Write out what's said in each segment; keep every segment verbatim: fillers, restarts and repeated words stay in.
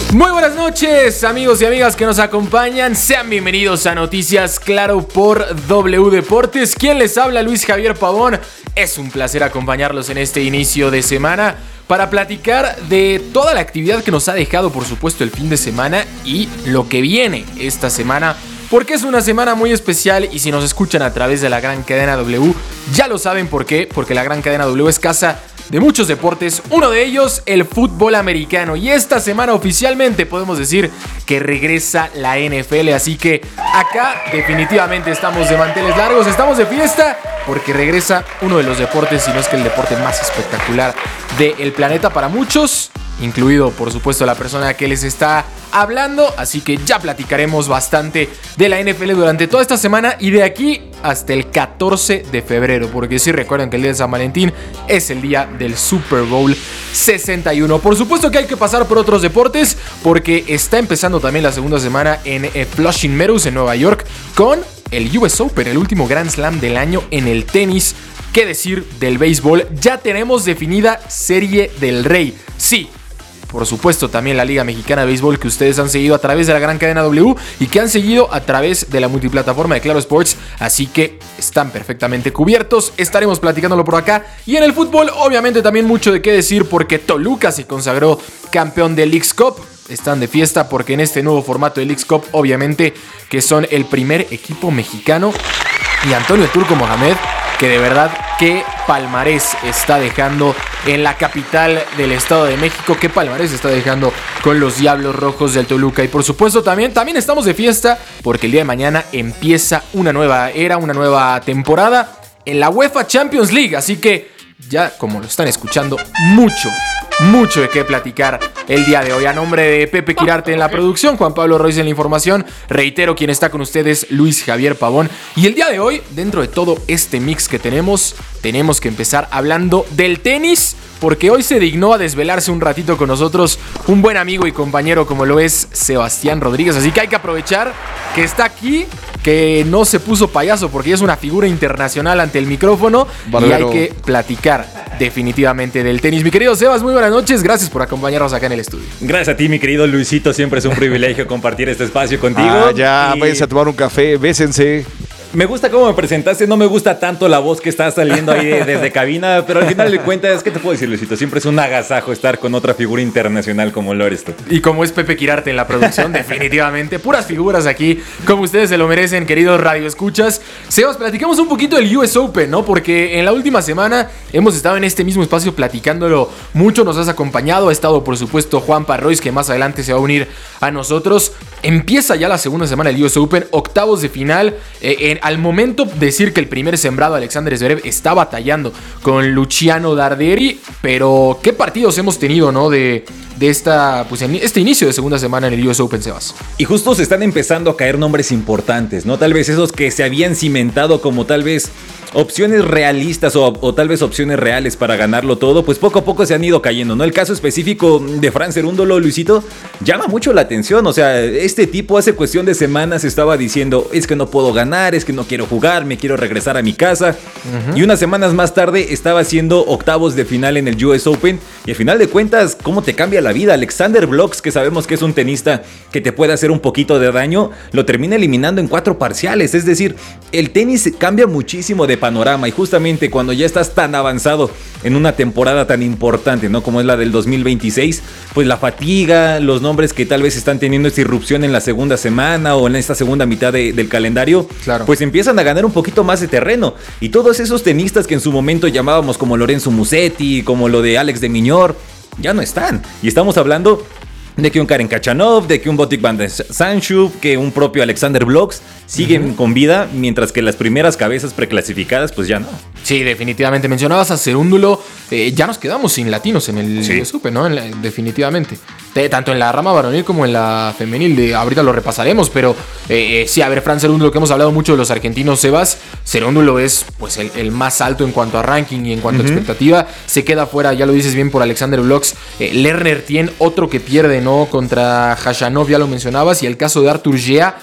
Muy buenas noches, amigos y amigas que nos acompañan. Sean bienvenidos a Noticias Claro por W Deportes. Quien les habla, Luis Javier Pavón. Es un placer acompañarlos en este inicio de semana para platicar de toda la actividad que nos ha dejado, por supuesto, el fin de semana y lo que viene esta semana, porque es una semana muy especial. Y si nos escuchan a través de la gran cadena W, ya lo saben por qué, porque la gran cadena W es casa de muchos deportes, uno de ellos el fútbol americano, y esta semana oficialmente podemos decir que regresa la N F L, así que acá definitivamente estamos de manteles largos, estamos de fiesta porque regresa uno de los deportes, si no es que el deporte más espectacular del planeta para muchos, incluido por supuesto la persona que les está hablando, así que ya platicaremos bastante de la N F L durante toda esta semana y de aquí hasta el catorce de febrero, porque si recuerdan que el día de San Valentín es el día del Super Bowl sesenta y uno. Por supuesto que hay que pasar por otros deportes, porque está empezando también la segunda semana en eh, Flushing Meadows en Nueva York con el U S Open, el último Grand Slam del año en el tenis. ¿Qué decir del béisbol? Ya tenemos definida Serie del Rey. Sí, por supuesto también la Liga Mexicana de Béisbol, que ustedes han seguido a través de la gran cadena W y que han seguido a través de la multiplataforma de Claro Sports, así que están perfectamente cubiertos. Estaremos platicándolo por acá. Y en el fútbol obviamente también mucho de qué decir, porque Toluca se consagró campeón del Leagues Cup. Están de fiesta porque en este nuevo formato de Leagues Cup obviamente que son el primer equipo mexicano, y Antonio Turco Mohamed, que de verdad qué palmarés está dejando en la capital del Estado de México, qué palmarés está dejando con los Diablos Rojos del Toluca. Y por supuesto también, también estamos de fiesta porque el día de mañana empieza una nueva era, una nueva temporada en la UEFA Champions League, así que ya como lo están escuchando, mucho, mucho de qué platicar el día de hoy. A nombre de Pepe Quirarte en la producción, Juan Pablo Royce en la información, reitero, quien está con ustedes, Luis Javier Pavón. Y el día de hoy, dentro de todo este mix que tenemos, tenemos que empezar hablando del tenis, porque hoy se dignó a desvelarse un ratito con nosotros un buen amigo y compañero como lo es Sebastián Rodríguez. Así que hay que aprovechar que está aquí, que no se puso payaso porque es una figura internacional ante el micrófono. Barbero. Y hay que platicar definitivamente del tenis. Mi querido Sebas, muy buenas noches, gracias por acompañarnos acá en el estudio. Gracias a ti, mi querido Luisito, siempre es un privilegio compartir este espacio contigo. Ah, ya, y... váyanse a tomar un café, bésense. Me gusta cómo me presentaste, no me gusta tanto la voz que está saliendo ahí desde cabina, pero al final de cuentas, ¿qué te puedo decir, Luisito? Siempre es un agasajo estar con otra figura internacional como lo eres tú. Y como es Pepe Quirarte en la producción, definitivamente, puras figuras aquí, como ustedes se lo merecen, queridos radioescuchas. Sebas, platicamos un poquito del U S Open, ¿no? Porque en la última semana hemos estado en este mismo espacio platicándolo mucho, nos has acompañado, ha estado por supuesto Juan Parrois, que más adelante se va a unir a nosotros. Empieza ya la segunda semana del U S Open, octavos de final, eh, en al momento decir que el primer sembrado Alexander Zverev está batallando con Luciano Darderi, pero qué partidos hemos tenido, ¿no? De, de esta, pues, este inicio de segunda semana en el U S Open, Sebas. Y justo se están empezando a caer nombres importantes, ¿no? Tal vez esos que se habían cimentado como tal vez opciones realistas o, o tal vez opciones reales para ganarlo todo, pues poco a poco se han ido cayendo, ¿no? El caso específico de Fran Cerúndolo, Luisito, llama mucho la atención. O sea, este tipo hace cuestión de semanas estaba diciendo, es que no puedo ganar, es que no quiero jugar, me quiero regresar a mi casa. Uh-huh. Y unas semanas más tarde estaba haciendo octavos de final en el U S Open. Y al final de cuentas, ¿cómo te cambia la vida? Alexander Blocks, que sabemos que es un tenista que te puede hacer un poquito de daño, lo termina eliminando en cuatro parciales. Es decir, el tenis cambia muchísimo de panorama, y justamente cuando ya estás tan avanzado en una temporada tan importante, ¿no? Como es la del dos mil veintiséis, pues la fatiga, los nombres que tal vez están teniendo esta irrupción en la segunda semana o en esta segunda mitad de, del calendario, claro, pues empiezan a ganar un poquito más de terreno. Y todos esos tenistas que en su momento llamábamos como Lorenzo Musetti, como lo de Alex de Miñor, ya no están. Y estamos hablando de que un Karen Khachanov, de que un Botic van de Sanchuk, que un propio Alexander Blocks siguen uh-huh. con vida, mientras que las primeras cabezas preclasificadas pues ya no. Sí, definitivamente. Mencionabas a Cerúndolo, eh, ya nos quedamos sin latinos en el sí. U S Open, ¿no? En la, definitivamente. De, tanto en la rama varonil como en la femenil, de, ahorita lo repasaremos, pero eh, eh, sí, a ver, Fran Cerúndolo, que hemos hablado mucho de los argentinos, Sebas, Cerúndolo es pues el, el más alto en cuanto a ranking y en cuanto uh-huh. a expectativa, se queda fuera, ya lo dices bien, por Alexander Blocks. eh, Lerner tiene otro que pierde, ¿no? Contra Khachanov, ya lo mencionabas, y el caso de Artur Gea,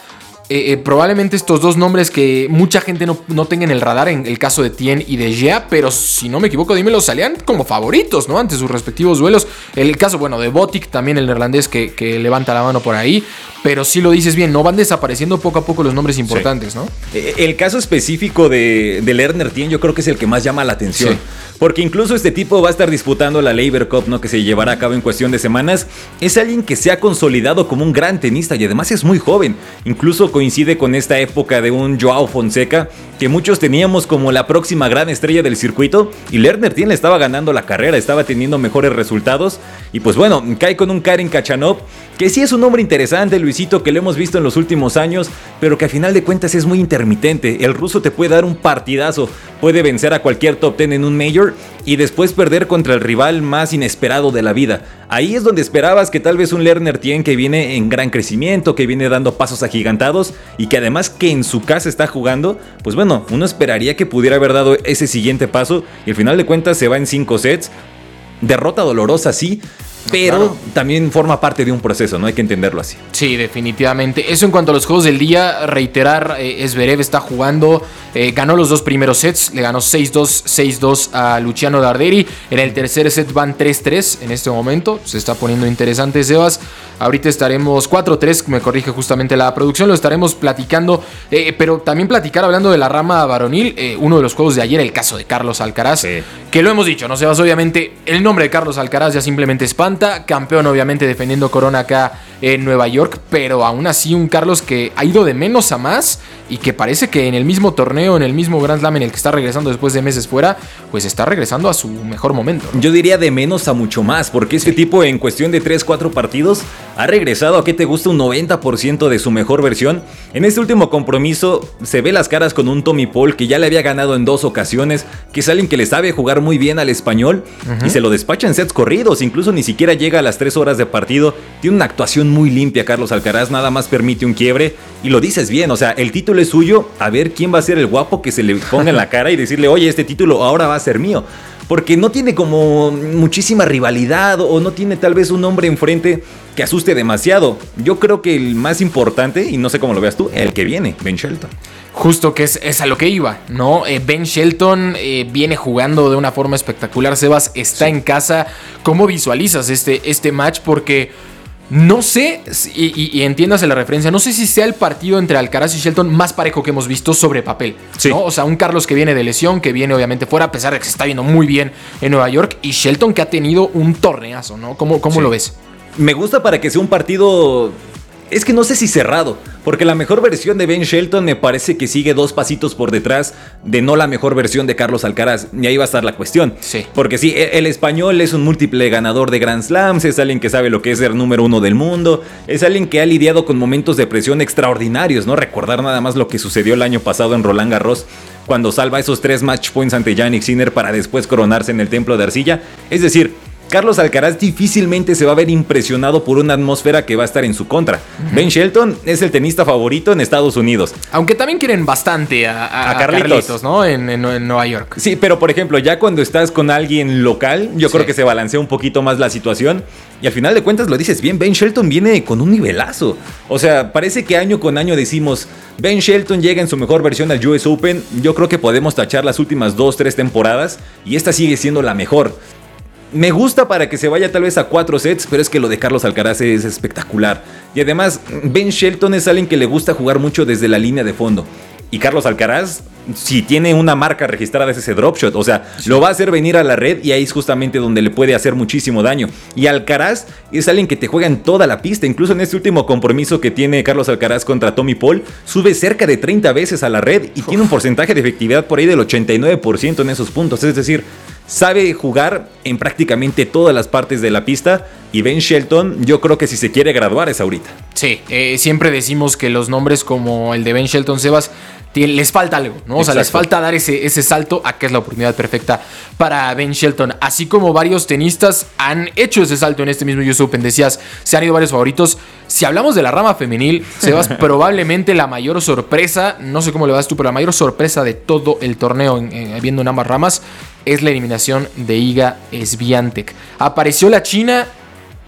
eh, eh, probablemente estos dos nombres que mucha gente no, no tenga en el radar, en el caso de Tien y de Gea, pero si no me equivoco, dímelo, salían como favoritos, ¿no? Ante sus respectivos duelos. El caso, bueno, de Botic, también el neerlandés que, que levanta la mano por ahí, pero sí lo dices bien, no van desapareciendo poco a poco los nombres importantes, sí. ¿no? El caso específico de, de Lerner Tien yo creo que es el que más llama la atención. Sí. Porque incluso este tipo va a estar disputando la Laver Cup, ¿no? Que se llevará a cabo en cuestión de semanas. Es alguien que se ha consolidado como un gran tenista y además es muy joven. Incluso coincide con esta época de un Joao Fonseca que muchos teníamos como la próxima gran estrella del circuito. Y Lerner Tien le estaba ganando la carrera, estaba teniendo mejores resultados. Y pues bueno, cae con un Karen Khachanov, que sí es un hombre interesante, Luisito, que lo hemos visto en los últimos años, pero que a final de cuentas es muy intermitente. El ruso te puede dar un partidazo, puede vencer a cualquier top ten en un Major y después perder contra el rival más inesperado de la vida. Ahí es donde esperabas que tal vez un Lerner Tien que viene en gran crecimiento, que viene dando pasos agigantados y que además que en su casa está jugando, pues bueno, uno esperaría que pudiera haber dado ese siguiente paso y al final de cuentas se va en cinco sets. Derrota dolorosa, sí, pero claro, también forma parte de un proceso, ¿no? Hay que entenderlo así. Sí, definitivamente. Eso en cuanto a los juegos del día, reiterar, eh, Zverev está jugando, eh, ganó los dos primeros sets, le ganó seis dos, seis dos a Luciano Darderi. En el tercer set van tres tres en este momento, se está poniendo interesante, Sebas. Ahorita estaremos cuatro tres, me corrige justamente la producción, lo estaremos platicando, eh, pero también platicar hablando de la rama varonil, eh, uno de los juegos de ayer, el caso de Carlos Alcaraz, sí, que lo hemos dicho, ¿no, Sebas? Obviamente el nombre de Carlos Alcaraz ya simplemente espanta, campeón obviamente defendiendo corona acá en Nueva York, pero aún así un Carlos que ha ido de menos a más y que parece que en el mismo torneo, en el mismo Grand Slam en el que está regresando después de meses fuera, pues está regresando a su mejor momento, ¿no? Yo diría de menos a mucho más, porque este sí. tipo en cuestión de tres cuatro partidos ha regresado a que te gusta un noventa por ciento de su mejor versión. En este último compromiso se ve las caras con un Tommy Paul que ya le había ganado en dos ocasiones, que es alguien que le sabe jugar muy bien al español, uh-huh, y se lo despacha en sets corridos, incluso ni siquiera llega a las tres horas de partido. Tiene una actuación muy limpia Carlos Alcaraz, nada más permite un quiebre y lo dices bien, o sea, el título es suyo, a ver quién va a ser el guapo que se le ponga en la cara y decirle, oye, este título ahora va a ser mío. Porque no tiene como muchísima rivalidad o no tiene tal vez un hombre enfrente que asuste demasiado. Yo creo que el más importante, y no sé cómo lo veas tú, el que viene, Ben Shelton. Justo que es, es a lo que iba, ¿no? Eh, Ben Shelton eh, viene jugando de una forma espectacular. Sebas está sí. en casa. ¿Cómo visualizas este, este match? Porque no sé, y, y, y entiéndase la referencia, no sé si sea el partido entre Alcaraz y Shelton más parejo que hemos visto sobre papel, sí. ¿no? O sea, un Carlos que viene de lesión, que viene obviamente fuera, a pesar de que se está viendo muy bien en Nueva York, y Shelton que ha tenido un torneazo, ¿no? ¿Cómo, cómo sí. lo ves? Me gusta para que sea un partido... Es que no sé si cerrado, porque la mejor versión de Ben Shelton me parece que sigue dos pasitos por detrás de no la mejor versión de Carlos Alcaraz, y ahí va a estar la cuestión. Sí. Porque sí, el español es un múltiple ganador de Grand Slams, es alguien que sabe lo que es ser número uno del mundo, es alguien que ha lidiado con momentos de presión extraordinarios, ¿no? Recordar nada más lo que sucedió el año pasado en Roland Garros, cuando salva esos tres match points ante Jannik Sinner para después coronarse en el Templo de Arcilla. Es decir, Carlos Alcaraz difícilmente se va a ver impresionado por una atmósfera que va a estar en su contra. Uh-huh. Ben Shelton es el tenista favorito en Estados Unidos. Aunque también quieren bastante a, a, a Carlitos, Carlitos, ¿no? En, en, en Nueva York. Sí, pero por ejemplo, ya cuando estás con alguien local, yo sí. creo que se balancea un poquito más la situación. Y al final de cuentas lo dices bien, Ben Shelton viene con un nivelazo. O sea, parece que año con año decimos, Ben Shelton llega en su mejor versión al U S Open. Yo creo que podemos tachar las últimas dos, tres temporadas y esta sigue siendo la mejor. Me gusta para que se vaya tal vez a cuatro sets, pero es que lo de Carlos Alcaraz es espectacular. Y además, Ben Shelton es alguien que le gusta jugar mucho desde la línea de fondo. Y Carlos Alcaraz, si tiene una marca registrada, es ese drop shot. O sea, sí. lo va a hacer venir a la red y ahí es justamente donde le puede hacer muchísimo daño. Y Alcaraz es alguien que te juega en toda la pista. Incluso en este último compromiso que tiene Carlos Alcaraz contra Tommy Paul, sube cerca de treinta veces a la red y Uf. tiene un porcentaje de efectividad por ahí del ochenta y nueve por ciento en esos puntos. Es decir, sabe jugar en prácticamente todas las partes de la pista. Y Ben Shelton, yo creo que si se quiere graduar es ahorita. Sí, eh, siempre decimos que los nombres como el de Ben Shelton, Sebas, les falta algo, ¿no? O sea, Exacto. les falta dar ese, ese salto a que es la oportunidad perfecta para Ben Shelton. Así como varios tenistas han hecho ese salto en este mismo U S Open. Decías, se han ido varios favoritos. Si hablamos de la rama femenil, Sebas, probablemente la mayor sorpresa, no sé cómo le vas tú, pero la mayor sorpresa de todo el torneo, en, en, viendo en ambas ramas, es la eliminación de Iga Swiatek. Apareció la China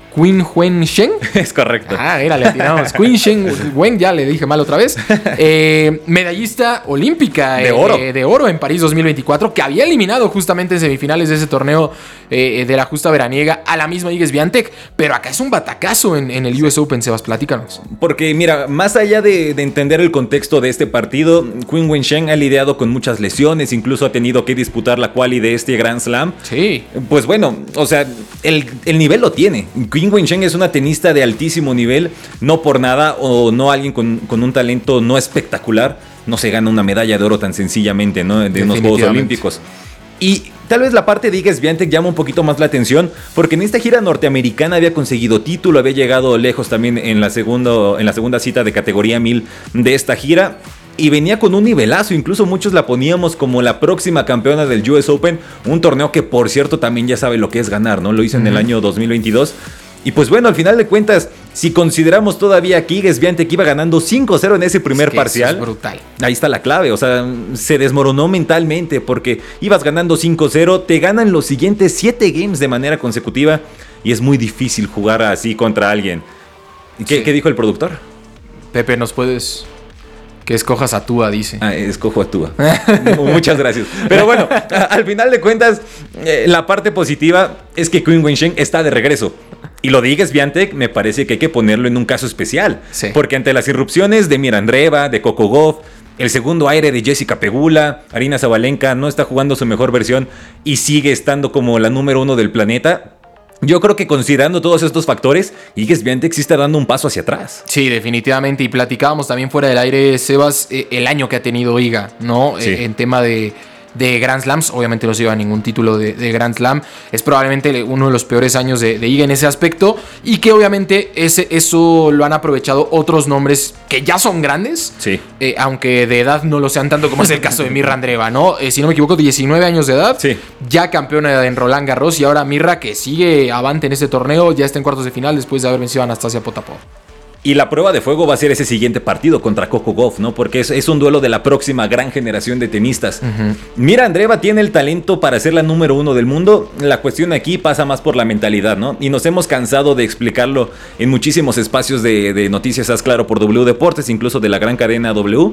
Qin Wen Shen. Es correcto. Ah, mira, le atinamos. Qin Shen Wen, ya le dije mal otra vez. Eh, medallista olímpica de eh, oro. Eh, de oro en París dos mil veinticuatro, que había eliminado justamente en semifinales de ese torneo eh, de la justa veraniega a la misma Iga Swiatek, pero acá es un batacazo en, en el U S Open, Sebas, platícanos. Porque mira, más allá de, de entender el contexto de este partido, Qin Wen Shen ha lidiado con muchas lesiones, incluso ha tenido que disputar la quali de este Grand Slam. Sí. Pues bueno, o sea, el, el nivel lo tiene. Qin Wen Shen es una tenista de altísimo nivel, no por nada, o no alguien con, con un talento no espectacular, no se gana una medalla de oro tan sencillamente, ¿no? De unos Juegos Olímpicos. Y tal vez la parte de Iga Swiatek llama un poquito más la atención, porque en esta gira norteamericana había conseguido título, había llegado lejos también en la, segundo, en la segunda cita de categoría mil de esta gira, y venía con un nivelazo. Incluso muchos la poníamos como la próxima campeona del U S Open, un torneo que por cierto también ya sabe lo que es ganar, ¿no? Lo hizo en uh-huh. el año dos mil veintidós. Y pues bueno, al final de cuentas, si consideramos todavía que Iga Swiatek iba ganando cinco cero en ese primer es que parcial, eso es brutal. Ahí está la clave, o sea, se desmoronó mentalmente porque ibas ganando cinco cero, te ganan los siguientes siete games de manera consecutiva y es muy difícil jugar así contra alguien. ¿Qué, sí. ¿qué dijo el productor? Pepe, ¿nos puedes...? Que escojas a Tua, dice. Ah, escojo a Tua. Muchas gracias. Pero bueno, al final de cuentas, eh, la parte positiva es que Qin Wen Shen está de regreso. Y lo de Iga Swiatek me parece que hay que ponerlo en un caso especial. Sí. Porque ante las irrupciones de Mira Andreeva, de Coco Gauff, el segundo aire de Jessica Pegula, Aryna Sabalenka no está jugando su mejor versión y sigue estando como la número uno del planeta. Yo creo que considerando todos estos factores, Iga Swiatek sí está dando un paso hacia atrás. Sí, definitivamente. Y platicábamos también fuera del aire, Sebas, eh, el año que ha tenido Iga, ¿no? Sí. Eh, en tema de, de Grand Slams. Obviamente no se lleva ningún título de, de Grand Slam. Es probablemente uno de los peores años de, de Iga en ese aspecto. Y que obviamente ese, eso lo han aprovechado otros nombres que ya son grandes. Sí. Eh, aunque de edad no lo sean tanto como es el caso de Mirra Andreeva, ¿no? Eh, si no me equivoco, diecinueve años de edad. Sí. Ya campeona en Roland Garros. Y ahora Mirra, que sigue avante en este torneo, ya está en cuartos de final después de haber vencido a Anastasia Potapova. Y la prueba de fuego va a ser ese siguiente partido contra Coco Gauff, ¿no? Porque es, es un duelo de la próxima gran generación de tenistas. Uh-huh. Mira, Andreeva tiene el talento para ser la número uno del mundo. La cuestión aquí pasa más por la mentalidad, ¿no? Y nos hemos cansado de explicarlo en muchísimos espacios de, de Noticias Haz Claro por W Deportes, incluso de la gran cadena W.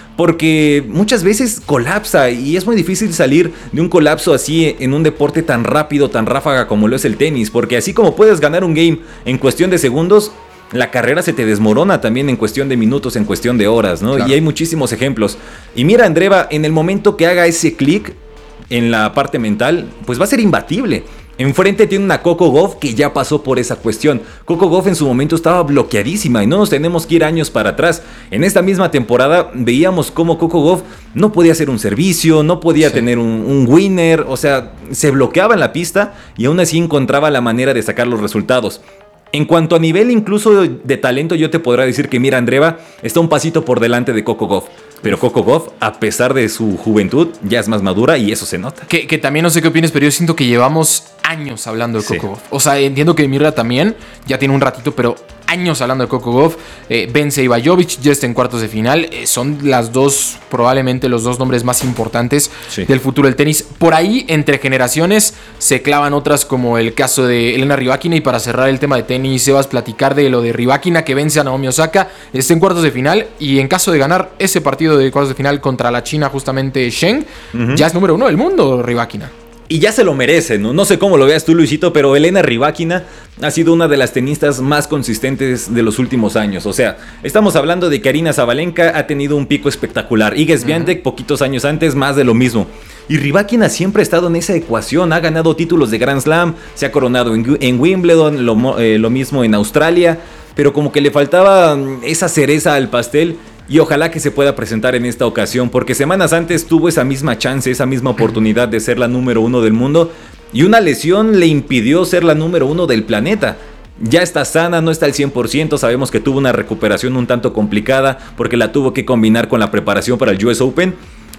Porque muchas veces colapsa y es muy difícil salir de un colapso así en un deporte tan rápido, tan ráfaga como lo es el tenis. Porque así como puedes ganar un game en cuestión de segundos, la carrera se te desmorona también en cuestión de minutos, en cuestión de horas, ¿no? Claro. Y hay muchísimos ejemplos. Y mira, Andreeva, en el momento que haga ese clic en la parte mental, pues va a ser imbatible. Enfrente tiene una Coco Gauff que ya pasó por esa cuestión. Coco Gauff en su momento estaba bloqueadísima y no nos tenemos que ir años para atrás. En esta misma temporada veíamos cómo Coco Gauff no podía hacer un servicio, no podía sí. tener un, un winner, o sea, se bloqueaba en la pista y aún así encontraba la manera de sacar los resultados. En cuanto a nivel incluso de talento, yo te podrá decir que Mira Andreeva está un pasito por delante de Coco Gauff. Pero Coco Gauff, a pesar de su juventud, ya es más madura y eso se nota. Que, que también no sé qué opinas, pero yo siento que llevamos años hablando de Coco sí. Gauff. O sea, entiendo que Mirra también ya tiene un ratito, pero años hablando de Coco Gauff. Eh, vence a Ivanovic, ya está en cuartos de final. Eh, son las dos, probablemente los dos nombres más importantes sí. del futuro del tenis. Por ahí, entre generaciones, se clavan otras como el caso de Elena Rybakina. Y para cerrar el tema de tenis, Sebas, platicar de lo de Rybakina, que vence a Naomi Osaka, está en cuartos de final. Y en caso de ganar ese partido de cuartos de final contra la China, justamente Shen, uh-huh. ya es número uno del mundo, Rybakina. Y ya se lo merece, ¿no? No sé cómo lo veas tú, Luisito, pero Elena Rybakina ha sido una de las tenistas más consistentes de los últimos años. O sea, estamos hablando de que Aryna Sabalenka ha tenido un pico espectacular. Iga Swiatek, uh-huh. poquitos años antes, más de lo mismo. Y Rybakina siempre ha estado en esa ecuación. Ha ganado títulos de Grand Slam, se ha coronado en, en Wimbledon, lo, eh, lo mismo en Australia. Pero como que le faltaba esa cereza al pastel. Y ojalá que se pueda presentar en esta ocasión, porque semanas antes tuvo esa misma chance, esa misma oportunidad de ser la número uno del mundo, y una lesión le impidió ser la número uno del planeta. Ya está sana, no está al cien por ciento, sabemos que tuvo una recuperación un tanto complicada, porque la tuvo que combinar con la preparación para el U S Open,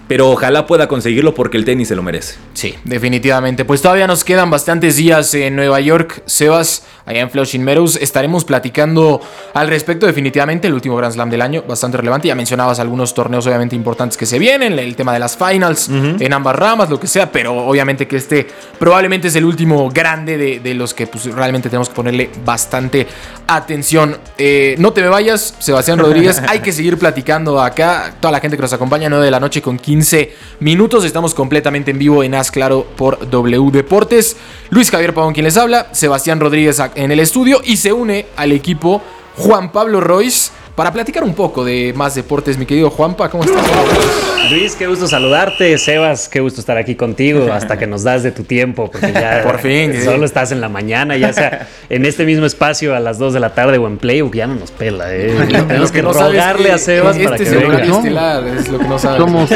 pero ojalá pueda conseguirlo porque el tenis se lo merece. Sí, definitivamente. Pues todavía nos quedan bastantes días en Nueva York, Sebas, allá en Flushing Meadows. Estaremos platicando al respecto, definitivamente, el último Grand Slam del año, bastante relevante. Ya mencionabas algunos torneos obviamente importantes que se vienen, el tema de las finals, uh-huh. en ambas ramas, lo que sea, pero obviamente que este probablemente es el último grande de, de los que pues, realmente tenemos que ponerle bastante atención. Eh, no te me vayas, Sebastián Rodríguez, hay que seguir platicando acá. Toda la gente que nos acompaña, nueve de la noche con quince minutos. Estamos completamente en vivo en Haz Claro por W Deportes. Luis Javier Pavón quien les habla, Sebastián Rodríguez en el estudio, y se une al equipo Juan Pablo Royce para platicar un poco de más deportes. Mi querido Juanpa, ¿cómo estás? Luis, qué gusto saludarte. Sebas, qué gusto estar aquí contigo hasta que nos das de tu tiempo, porque ya por fin, solo sí. estás en la mañana, ya sea en este mismo espacio a las dos de la tarde o en Playbook, ya no nos pela, ¿eh? Tenemos que, que no rogarle que a Sebas este para que es venga. El estelar, es lo que no sabes. Somos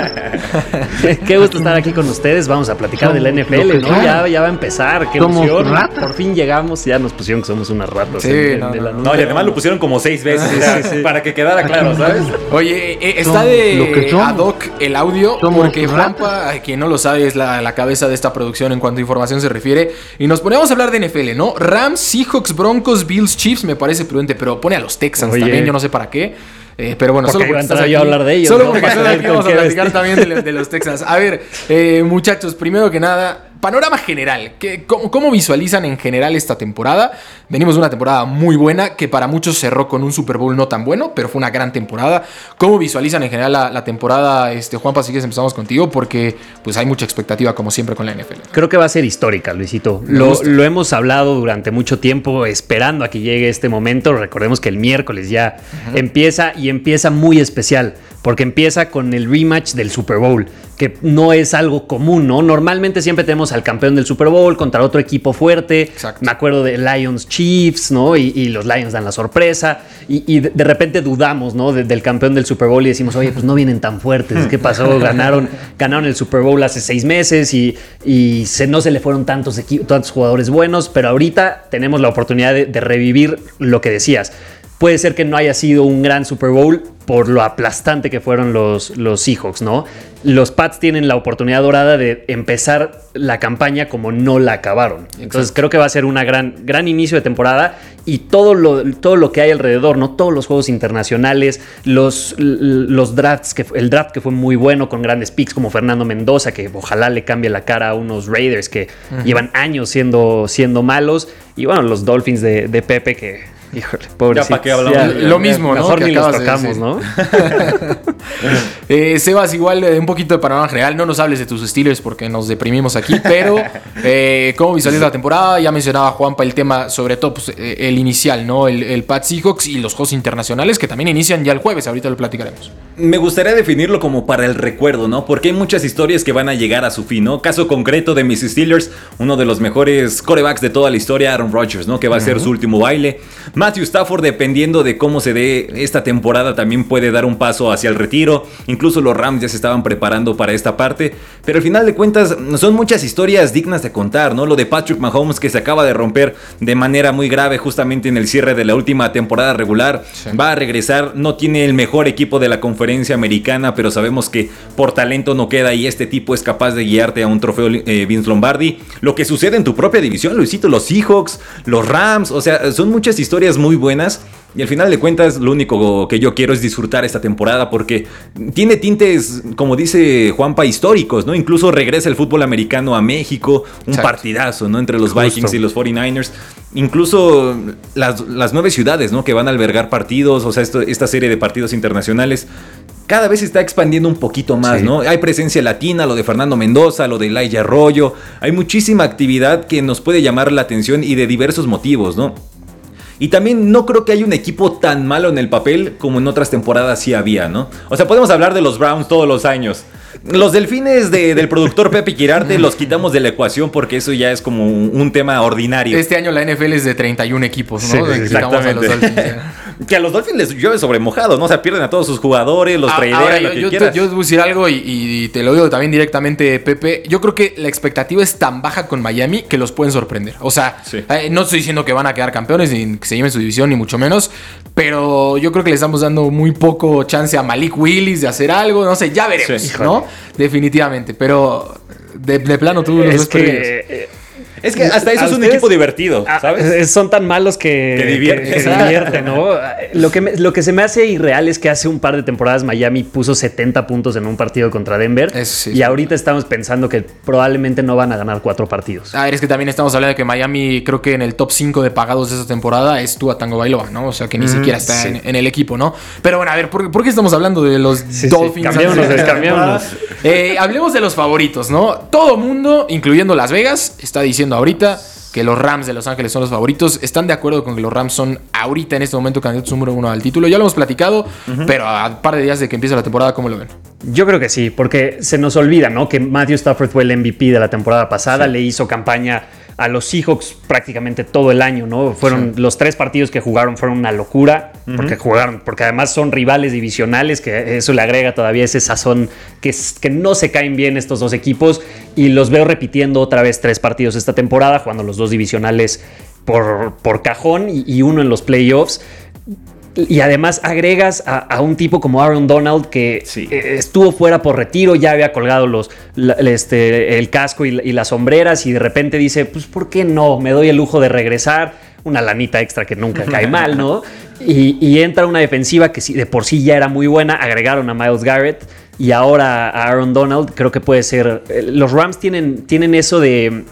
Qué gusto estar aquí con ustedes. Vamos a platicar somos de la N F L, ¿no? Ya, ya va a empezar, qué emoción. Por fin llegamos, ya nos pusieron que somos unas ratas. Sí, en, no, en no, no, y además lo pusieron como seis veces, sí, sí, sí. Para que quedara claro, ¿sabes? Oye, eh, está de ad hoc el audio, porque Juanpa, quien no lo sabe, es la, la cabeza de esta producción en cuanto a información se refiere, y nos ponemos a hablar de N F L, ¿no? Rams, Seahawks, Broncos, Bills, Chiefs, me parece prudente, pero pone a los Texans Oye. también, yo no sé para qué. Eh, pero bueno, porque solo porque estás aquí, yo a hablar de ellos, solo ¿no? porque estás aquí vamos a platicar también de, de los Texans. A ver, eh, muchachos, primero que nada, panorama general. ¿Qué, cómo, ¿Cómo visualizan en general esta temporada? Venimos de una temporada muy buena que para muchos cerró con un Super Bowl no tan bueno, pero fue una gran temporada. ¿Cómo visualizan en general la, la temporada? Este, Juanpa, si quieres empezamos contigo porque pues hay mucha expectativa como siempre con la N F L. Creo que va a ser histórica, Luisito. Lo, lo hemos hablado durante mucho tiempo esperando a que llegue este momento. Recordemos que el miércoles ya uh-huh. empieza y empieza muy especial porque empieza con el rematch del Super Bowl, que no es algo común, ¿no? Normalmente siempre tenemos al campeón del Super Bowl contra otro equipo fuerte. Exacto. Me acuerdo de Lions Chiefs, ¿no? Y, y los Lions dan la sorpresa. Y, y de, de repente dudamos, ¿no? De, del campeón del Super Bowl y decimos, oye, pues no vienen tan fuertes. ¿Qué pasó? Ganaron, ganaron el Super Bowl hace seis meses y, y se, no se le fueron tantos, equipos, tantos jugadores buenos. Pero ahorita tenemos la oportunidad de, de revivir lo que decías. Puede ser que no haya sido un gran Super Bowl por lo aplastante que fueron los, los Seahawks, ¿no? Los Pats tienen la oportunidad dorada de empezar la campaña como no la acabaron. Entonces Exacto. creo que va a ser un gran, gran inicio de temporada y todo lo, todo lo que hay alrededor, ¿no? Todos los juegos internacionales, los, los drafts, que, el draft que fue muy bueno con grandes picks como Fernando Mendoza, que ojalá le cambie la cara a unos Raiders que uh-huh. llevan años siendo, siendo malos. Y bueno, los Dolphins de, de Pepe que... Híjole, pobrecito. Ya para qué hablamos. Ya, lo mismo, ¿no? Mejor que ni los tocamos, ¿no? eh, Sebas, igual eh, un poquito de panorama general. No nos hables de tus Steelers porque nos deprimimos aquí, pero eh, ¿cómo visualiza la temporada? Ya mencionaba Juanpa el tema, sobre todo pues, eh, el inicial, ¿no? El, el Pats Seahawks y los juegos internacionales que también inician ya el jueves. Ahorita lo platicaremos. Me gustaría definirlo como para el recuerdo, ¿no? Porque hay muchas historias que van a llegar a su fin, ¿no? Caso concreto de mis Steelers, uno de los mejores quarterbacks de toda la historia, Aaron Rodgers, ¿no? Que va a ser uh-huh. su último baile. Matthew Stafford, dependiendo de cómo se dé esta temporada, también puede dar un paso hacia el retiro. Incluso los Rams ya se estaban preparando para esta parte. Pero al final de cuentas, son muchas historias dignas de contar, ¿no? Lo de Patrick Mahomes, que se acaba de romper de manera muy grave justamente en el cierre de la última temporada regular. Sí. Va a regresar, no tiene el mejor equipo de la conferencia americana, pero sabemos que por talento no queda y este tipo es capaz de guiarte a un trofeo eh, Vince Lombardi. Lo que sucede en tu propia división, Luisito, los Seahawks, los Rams, o sea, son muchas historias muy buenas. Y al final de cuentas lo único que yo quiero es disfrutar esta temporada porque tiene tintes, como dice Juanpa, históricos, ¿no? Incluso regresa el fútbol americano a México, un Exacto. partidazo, ¿no? Entre los Justo. Vikings y los cuarenta y nueve ers. Incluso las, las nueve ciudades, ¿no? Que van a albergar partidos, o sea, esto, esta serie de partidos internacionales cada vez se está expandiendo un poquito más, sí. ¿no? Hay presencia latina, lo de Fernando Mendoza, lo de Elijah Arroyo. Hay muchísima actividad que nos puede llamar la atención y de diversos motivos, ¿no? Y también no creo que haya un equipo tan malo en el papel como en otras temporadas sí había, ¿no? O sea, podemos hablar de los Browns todos los años. Los delfines de, del productor Pepe Quirarte los quitamos de la ecuación porque eso ya es como un, un tema ordinario. Este año la N F L es de treinta y uno equipos, ¿no? Sí, exactamente. A los Dolphins, Que a los Dolphins les llueve sobre mojado, ¿no? O sea, pierden a todos sus jugadores, los tradean, lo yo, que yo, quieras. Te, yo te voy a decir algo y, y te lo digo también directamente, Pepe. Yo creo que la expectativa es tan baja con Miami que los pueden sorprender. O sea, sí. eh, no estoy diciendo que van a quedar campeones ni que se lleven su división, ni mucho menos. Pero yo creo que le estamos dando muy poco chance a Malik Willis de hacer algo. No sé, ya veremos, Sí. ¿no? Definitivamente. Pero de, de plano tú los Es ves que... perdidos. eh, Es que hasta eso ¿A es un ustedes? equipo divertido, ¿sabes? Ah, son tan malos que, Que divierte. que- que divierte, ¿no? Lo que, me, lo que se me hace irreal es que hace un par de temporadas Miami puso setenta puntos en un partido contra Denver. Eso sí, y sí. ahorita estamos pensando que probablemente no van a ganar cuatro partidos. A ver, es que también estamos hablando de que Miami, creo que en el top cinco de pagados de esta temporada es Tua Tagovailoa, ¿no? O sea, que ni siquiera está sí. en, en el equipo, ¿no? Pero bueno, a ver, ¿por, por qué estamos hablando de los Sí, sí, Dolphins? cambiémonos, antes de esta cambiémonos. temporada? Eh, hablemos de los favoritos, ¿no? Todo mundo, incluyendo Las Vegas, está diciendo ahorita que los Rams de Los Ángeles son los favoritos. ¿Están de acuerdo con que los Rams son ahorita en este momento candidatos número uno al título? Ya lo hemos platicado, uh-huh. pero a un par de días de que empiece la temporada, ¿cómo lo ven? Yo creo que sí, porque se nos olvida, ¿no? Que Matthew Stafford fue el M V P de la temporada pasada, sí. Le hizo campaña a los Seahawks prácticamente todo el año, ¿no? Fueron sí. Los tres partidos que jugaron fueron una locura, uh-huh. porque jugaron, porque además son rivales divisionales, que eso le agrega todavía ese sazón que, que no se caen bien estos dos equipos, y los veo repitiendo otra vez tres partidos esta temporada, jugando los dos divisionales por, por cajón y, y uno en los playoffs. Y además agregas a, a un tipo como Aaron Donald que sí. estuvo fuera por retiro, ya había colgado los, la, este, el casco y, y las sombreras, y de repente dice, pues ¿por qué no? Me doy el lujo de regresar, una lanita extra que nunca cae mal, ¿no? Y, y entra una defensiva que de por sí ya era muy buena, agregaron a Myles Garrett y ahora a Aaron Donald. Creo que puede ser, los Rams tienen, tienen eso de...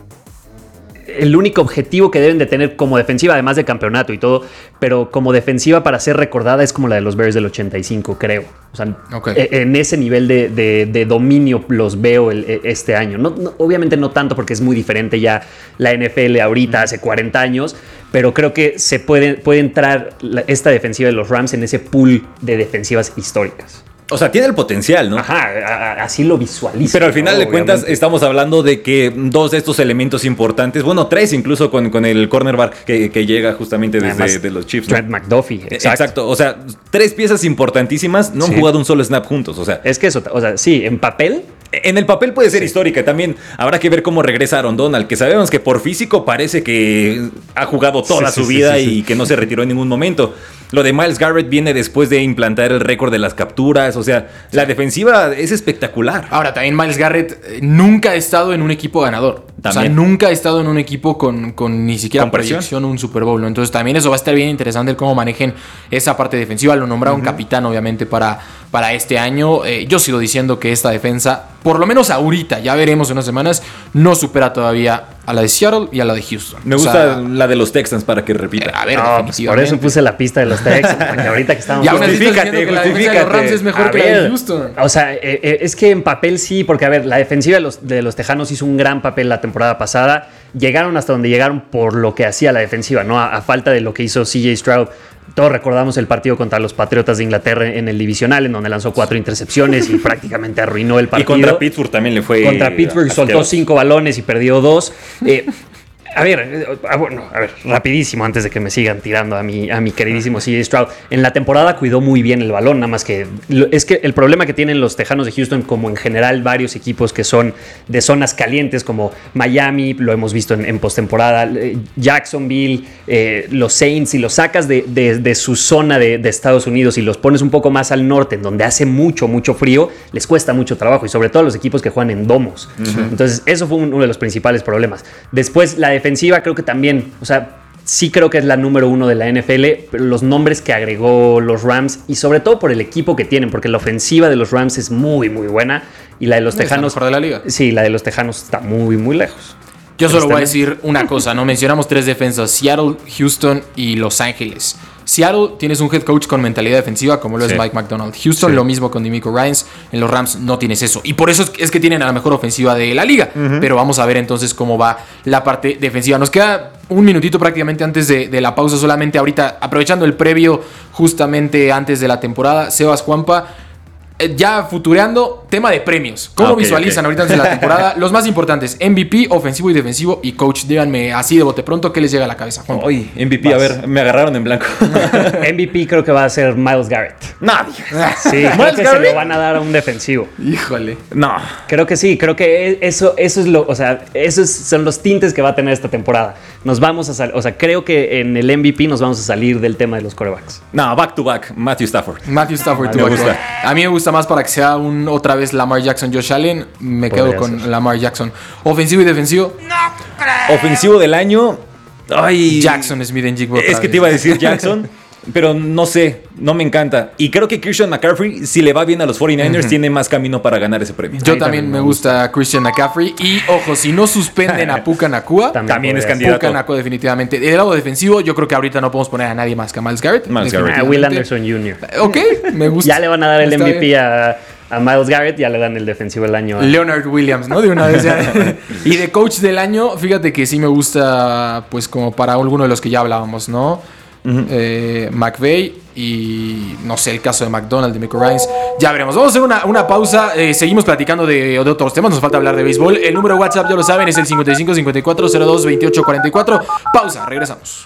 el único objetivo que deben de tener como defensiva, además de campeonato y todo, pero como defensiva para ser recordada es como la de los Bears del ochenta y cinco, creo. O sea, okay. En ese nivel de, de, de dominio los veo el, este año. No, no, obviamente no tanto porque es muy diferente ya la N F L ahorita, mm. hace cuarenta años, pero creo que se puede, puede entrar la, esta defensiva de los Rams en ese pool de defensivas históricas. O sea, tiene el potencial, ¿no? Ajá, a, a, así lo visualizo. Pero al final ¿no? de cuentas Obviamente. Estamos hablando de que dos de estos elementos importantes, bueno, tres incluso con, con el cornerback que, que llega justamente desde Además, de los Chiefs, ¿no? Trent McDuffie, exacto. Exacto. O sea, tres piezas importantísimas no sí. han jugado un solo snap juntos, o sea. Es que eso, o sea, sí, en papel... En el papel puede ser sí. histórica. También habrá que ver cómo regresa Aaron Donald, que sabemos que por físico parece que ha jugado toda sí, su sí, vida sí, sí, sí. y que no se retiró en ningún momento. Lo de Myles Garrett viene después de implantar el récord de las capturas. O sea, sí. la defensiva es espectacular. Ahora, también Myles Garrett eh, nunca ha estado en un equipo ganador. También. O sea, nunca ha estado en un equipo con, con ni siquiera ¿Con proyección un Super Bowl, ¿no? Entonces también eso va a estar bien interesante el cómo manejen esa parte defensiva. Lo nombraron uh-huh. capitán, obviamente, para, para este año. Eh, yo sigo diciendo que esta defensa, por lo menos ahorita, ya veremos en unas semanas, no supera todavía a la de Seattle y a la de Houston. Me o gusta sea, la de los Texans para que repita. A ver, no, definitivamente. Por eso puse la pista de los Texans, porque ahorita que estamos... Y aún así estás diciendo que la defensa de los Rams es mejor a que ver, la de Houston. O sea, eh, eh, es que en papel sí, porque a ver, la defensiva de los, de los Tejanos hizo un gran papel la temporada pasada. Llegaron hasta donde llegaron por lo que hacía la defensiva, ¿no? A, a falta de lo que hizo C J Stroud. Todos recordamos el partido contra los Patriotas de Inglaterra en el divisional, en donde lanzó cuatro intercepciones y prácticamente arruinó el partido. Y contra Pittsburgh también le fue... Contra Pittsburgh asqueroso. Soltó cinco balones y perdió dos. Eh, a ver, a, bueno, a ver, rapidísimo, antes de que me sigan tirando a mi, a mi queridísimo C J Stroud. En la temporada cuidó muy bien el balón, nada más que... Es que el problema que tienen los Tejanos de Houston, como en general varios equipos que son de zonas calientes, como Miami, lo hemos visto en, en postemporada, Jacksonville, eh, los Saints, y los sacas de, de, de su zona de, de Estados Unidos y los pones un poco más al norte, en donde hace mucho, mucho frío, les cuesta mucho trabajo, y sobre todo a los equipos que juegan en domos. Uh-huh. Entonces, eso fue uno de los principales problemas. Después, la defensiva creo que también, o sea, sí creo que es la número uno de la N F L, pero los nombres que agregó los Rams, y sobre todo por el equipo que tienen, porque la ofensiva de los Rams es muy, muy buena, y la de los es Tejanos... la mejor de la liga. Sí, la de los Tejanos está muy, muy lejos. Yo solo voy a decir una cosa, ¿no? Mencionamos tres defensas, Seattle, Houston y Los Ángeles. Seattle, tienes un head coach con mentalidad defensiva como lo sí. es Mike McDonald. Houston, sí. lo mismo con DeMeco Ryans. En los Rams no tienes eso. Y por eso es que tienen a la mejor ofensiva de la liga. Uh-huh. Pero vamos a ver entonces cómo va la parte defensiva. Nos queda un minutito prácticamente antes de, de la pausa. Solamente ahorita, aprovechando el previo justamente antes de la temporada. Sebas, Juanpa, eh, ya futureando, tema de premios. ¿Cómo Ah, okay, visualizan okay. ahorita antes de la temporada? Los más importantes, M V P, ofensivo y defensivo, y coach. Díganme así de bote pronto, ¿qué les llega a la cabeza? Juan? Oye, M V P, a ver, me agarraron en blanco. M V P creo que va a ser Myles Garrett. No, Sí, creo que se lo van a dar a un defensivo. Híjole. no. Creo que sí, creo que eso, eso es lo, o sea, esos son los tintes que va a tener esta temporada. Nos vamos a salir, o sea, creo que en el M V P nos vamos a salir del tema de los quarterbacks. No, back to back, Matthew Stafford. Matthew Stafford, Me tu gusta. back. A mí me gusta más para que sea un, otra vez Lamar Jackson, Josh Allen. Me Podría quedo con ser. Lamar Jackson. Ofensivo y defensivo, Ofensivo del año. Ay. Jackson Smith en Jigbo. Es que te iba a decir Jackson, pero no sé, no me encanta. Y creo que Christian McCaffrey, si le va bien a los cuarenta y nueve ers, uh-huh. tiene más camino para ganar ese premio. Yo Ahí también también me me gusta Christian McCaffrey. Y ojo, si no suspenden a Puka Nacua, También También es podría candidato. Puka Nacua definitivamente. Del lado defensivo, yo creo que ahorita no podemos poner a nadie más que a Myles Garrett. Myles Garrett. Ah, Will Anderson junior Ok, me gusta. Ya le van a dar el Está M V P bien. a, a Myles Garrett, ya le dan el defensivo del año. a- Leonard Williams, ¿no? De una vez ya. Y de coach del año, fíjate que sí me gusta, pues como para alguno de los que ya hablábamos, ¿no? Uh-huh. Eh, McVay y no sé, el caso de McDonald, de Michael Ryans. Ya veremos. Vamos a hacer una, una pausa. Eh, seguimos platicando de, de otros temas. Nos falta hablar de béisbol. El número de WhatsApp, ya lo saben, es el cincuenta y cinco cincuenta y cuatro cero dos veintiocho cuarenta y cuatro. Pausa, regresamos.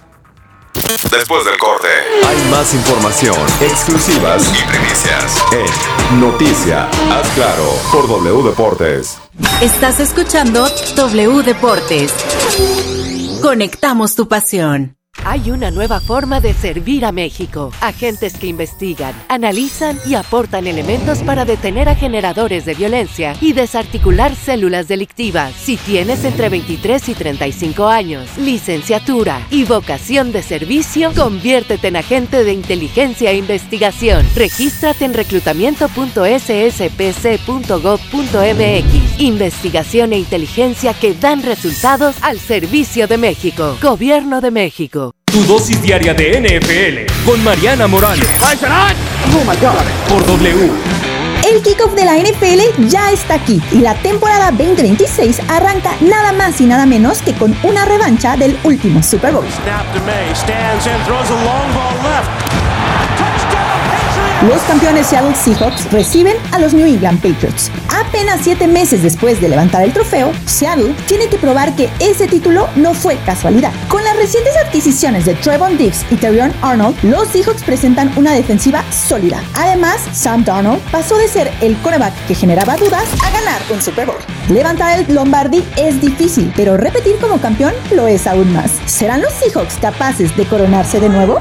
Después del corte, hay más información, exclusivas y primicias en Noticia. Haz claro por W Deportes. Estás escuchando W Deportes. Conectamos tu pasión. Hay una nueva forma de servir a México. Agentes que investigan, analizan y aportan elementos para detener a generadores de violencia y desarticular células delictivas. Si tienes entre veintitrés y treinta y cinco años, licenciatura y vocación de servicio, conviértete en agente de inteligencia e investigación. Regístrate en reclutamiento punto s s p c punto gov punto m x. Investigación e inteligencia que dan resultados al servicio de México. Gobierno de México. Tu dosis diaria de N F L con Mariana Morales. Por W. El kickoff de la N F L ya está aquí y la temporada veinte veintiséis arranca nada más y nada menos que con una revancha del último Super Bowl. Los campeones Seattle Seahawks reciben a los New England Patriots. Apenas siete meses después de levantar el trofeo, Seattle tiene que probar que ese título no fue casualidad. Con las recientes adquisiciones de Trevon Diggs y Terrion Arnold, los Seahawks presentan una defensiva sólida. Además, Sam Darnold pasó de ser el quarterback que generaba dudas a ganar un Super Bowl. Levantar el Lombardi es difícil, pero repetir como campeón lo es aún más. ¿Serán los Seahawks capaces de coronarse de nuevo?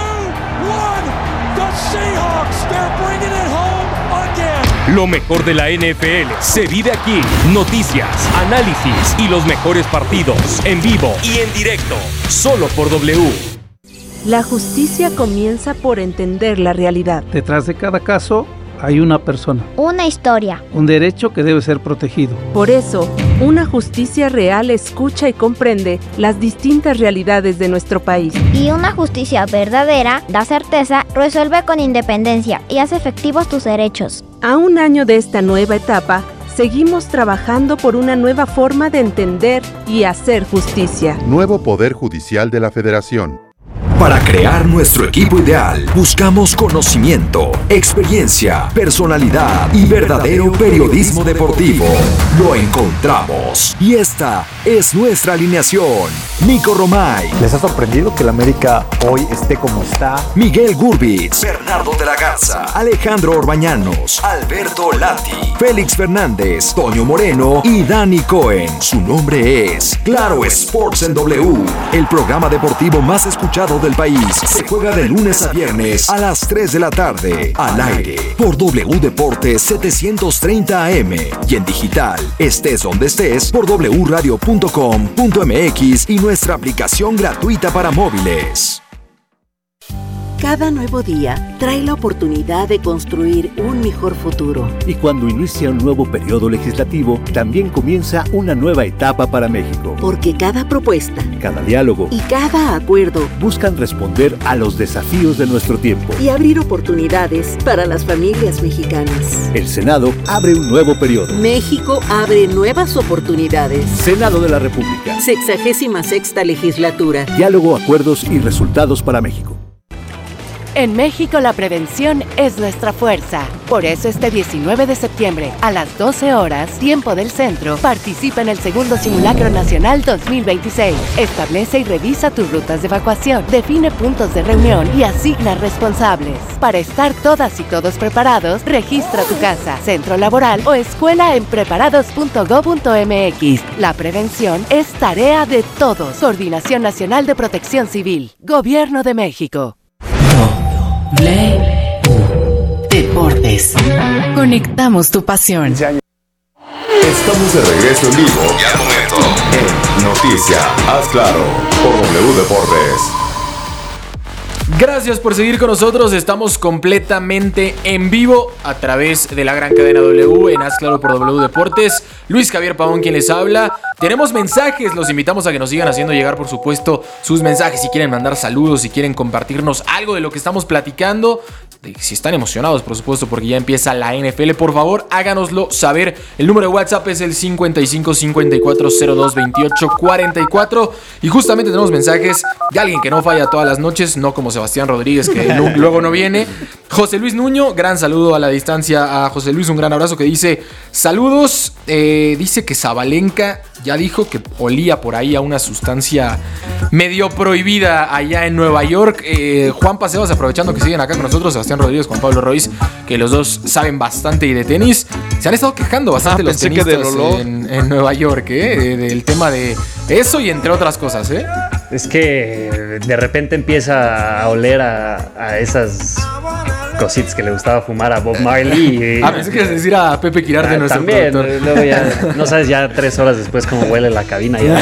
Lo mejor de la N F L se vive aquí. Noticias, análisis y los mejores partidos en vivo y en directo. Solo por W. La justicia comienza por entender la realidad. Detrás de cada caso hay una persona. Una historia. Un derecho que debe ser protegido. Por eso, una justicia real escucha y comprende las distintas realidades de nuestro país. Y una justicia verdadera da certeza, resuelve con independencia y hace efectivos tus derechos. A un año de esta nueva etapa, seguimos trabajando por una nueva forma de entender y hacer justicia. Nuevo Poder Judicial de la Federación. Para crear nuestro equipo ideal, buscamos conocimiento, experiencia, personalidad y verdadero periodismo deportivo. Lo encontramos y esta es nuestra alineación. Nico Romay. ¿Les ha sorprendido que el América hoy esté como está? Miguel Gurbitz, Bernardo de la Garza, Alejandro Orbañanos, Alberto Lati, Félix Fernández, Toño Moreno y Dani Cohen. Su nombre es Claro Sports en W, el programa deportivo más escuchado del país. Se juega de lunes a viernes a las tres de la tarde, al aire, por W Deportes setecientos treinta A M y en digital, estés donde estés, por w radio punto com punto m x y nuestra aplicación gratuita para móviles. Cada nuevo día trae la oportunidad de construir un mejor futuro. Y cuando inicia un nuevo periodo legislativo, también comienza una nueva etapa para México. Porque cada propuesta, cada diálogo y cada acuerdo buscan responder a los desafíos de nuestro tiempo y abrir oportunidades para las familias mexicanas. El Senado abre un nuevo periodo. México abre nuevas oportunidades. Senado de la República. Sexagésima sexta legislatura. Diálogo, acuerdos y resultados para México. En México la prevención es nuestra fuerza. Por eso este diecinueve de septiembre a las doce horas, tiempo del centro, participa en el segundo Simulacro Nacional dos mil veintiséis. Establece y revisa tus rutas de evacuación, define puntos de reunión y asigna responsables. Para estar todas y todos preparados, registra tu casa, centro laboral o escuela en preparados punto gob punto eme equis. La prevención es tarea de todos. Coordinación Nacional de Protección Civil. Gobierno de México. W Deportes. Conectamos tu pasión. Estamos de regreso en vivo y al momento en Noticia, haz claro, por W Deportes. Gracias por seguir con nosotros, estamos completamente en vivo a través de la gran cadena W en Haz Claro por W Deportes. Luis Javier Pavón quien les habla. Tenemos mensajes, los invitamos a que nos sigan haciendo llegar por supuesto sus mensajes, si quieren mandar saludos, si quieren compartirnos algo de lo que estamos platicando, si están emocionados por supuesto porque ya empieza la N F L, por favor háganoslo saber. El número de WhatsApp es el cincuenta y cinco cincuenta y cuatro cero dos veintiocho cuarenta y cuatro y justamente tenemos mensajes de alguien que no falla todas las noches, no como Sebastián Rodríguez que luego no viene. José Luis Nuño, gran saludo a la distancia a José Luis, un gran abrazo, que dice saludos, eh, dice que Zabalenka ya dijo que olía por ahí a una sustancia medio prohibida allá en Nueva York. eh, Juan Pasebas, aprovechando que siguen acá con nosotros, Sebastián Rodríguez, Juan Pablo Royce, que los dos saben bastante y de tenis, se han estado quejando bastante ah, los tenistas en, en Nueva York, eh, del tema de eso y entre otras cosas, ¿eh? Es que de repente empieza a oler a, a esas cositas que le gustaba fumar a Bob Marley. Y, ah, pensé que ibas a decir a Pepe Quirarte, ah, nuestro también, productor. Luego ya, no sabes ya tres horas después cómo huele la cabina. Ya.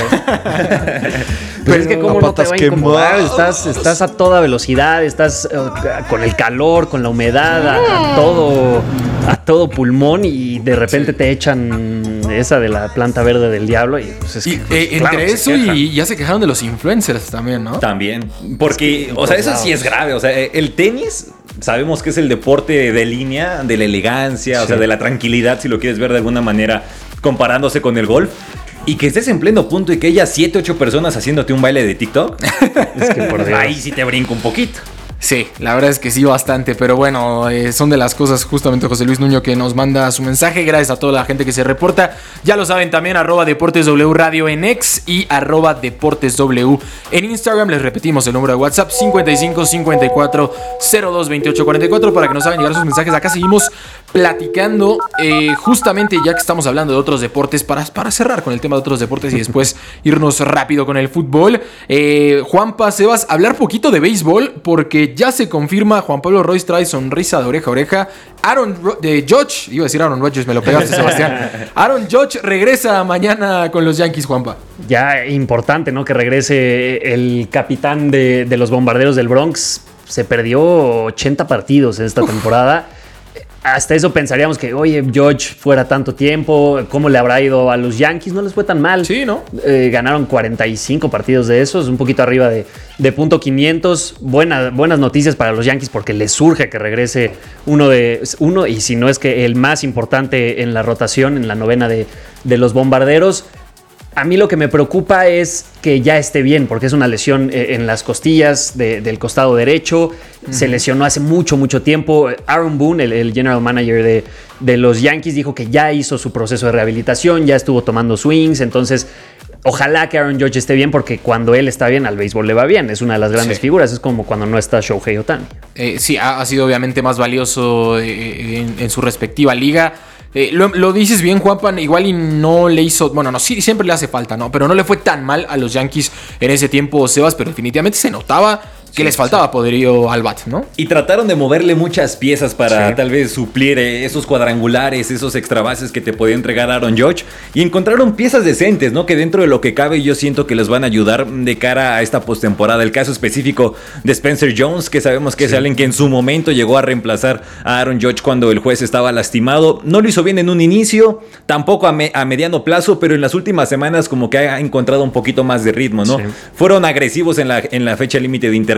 Pero es que cómo no te va a incomodar, estás, estás a toda velocidad, estás uh, con el calor, con la humedad, a, a todo a todo pulmón y de repente sí. te echan esa de la planta verde del diablo y pues es que, y, pues, eh, claro, entre eso y ya se quejaron de los influencers también, ¿no? También, porque, es que, o sea, eso sí es grave, o sea, el tenis sabemos que es el deporte de línea, de la elegancia, sí. o sea, de la tranquilidad, si lo quieres ver de alguna manera, comparándose con el golf. Y que estés en pleno punto y que haya siete, ocho personas haciéndote un baile de TikTok. Es que por Dios. Ahí sí te brinco un poquito. Sí, la verdad es que sí, bastante. Pero bueno, eh, son de las cosas justamente José Luis Nuño que nos manda su mensaje. Gracias a toda la gente que se reporta. Ya lo saben también, arroba Deportes W Radio en X y arroba Deportes W en Instagram. Les repetimos el número de WhatsApp cincuenta y cinco cincuenta y cuatro cero dos veintiocho cuarenta y cuatro para que nos hagan llegar sus mensajes. Acá seguimos platicando, eh, justamente ya que estamos hablando de otros deportes, para, para cerrar con el tema de otros deportes y después irnos rápido con el fútbol. Eh, Juanpa, Sebas, hablar poquito de béisbol porque ya se confirma, Juan Pablo Royce trae sonrisa de oreja a oreja. Aaron de Judge, iba a decir Aaron Rodgers, me lo pegaste, Sebastián. Aaron Judge regresa mañana con los Yankees, Juanpa. Ya importante, ¿no? Que regrese el capitán de, de los Bombarderos del Bronx. Se perdió ochenta partidos en esta Uf. temporada. Hasta eso pensaríamos que, oye, Judge fuera tanto tiempo, ¿cómo le habrá ido a los Yankees? No les fue tan mal. Sí, ¿no? Eh, ganaron cuarenta y cinco partidos de esos, un poquito arriba de, de punto quinientos. Buena, buenas noticias para los Yankees porque les surge que regrese uno de uno, y si no es que el más importante en la rotación, en la novena de, de los Bombarderos. A mí lo que me preocupa es que ya esté bien, porque es una lesión en las costillas de, del costado derecho. Uh-huh. Se lesionó hace mucho, mucho tiempo. Aaron Boone, el, el general manager de, de los Yankees, dijo que ya hizo su proceso de rehabilitación, ya estuvo tomando swings. Entonces, ojalá que Aaron Judge esté bien, porque cuando él está bien, al béisbol le va bien. Es una de las grandes sí. figuras. Es como cuando no está Shohei Ohtani. Eh, sí, ha, ha sido obviamente más valioso eh, en, en su respectiva liga. Eh, lo, lo dices bien, Juanpan, igual y no le hizo, bueno, no, sí, siempre le hace falta, ¿no? Pero no le fue tan mal a los Yankees en ese tiempo, Sebas, pero definitivamente se notaba que sí, les faltaba sí. poderío al bat, ¿no? Y trataron de moverle muchas piezas para sí. tal vez suplir esos cuadrangulares, esos extra bases que te podía entregar Aaron Judge. Y encontraron piezas decentes, ¿no? Que dentro de lo que cabe yo siento que les van a ayudar de cara a esta postemporada. El caso específico de Spencer Jones, que sabemos que sí. es alguien que en su momento llegó a reemplazar a Aaron Judge cuando el juez estaba lastimado. No lo hizo bien en un inicio, tampoco a, me, a mediano plazo, pero en las últimas semanas como que ha encontrado un poquito más de ritmo, ¿no? Sí. Fueron agresivos en la, en la fecha límite de intercambio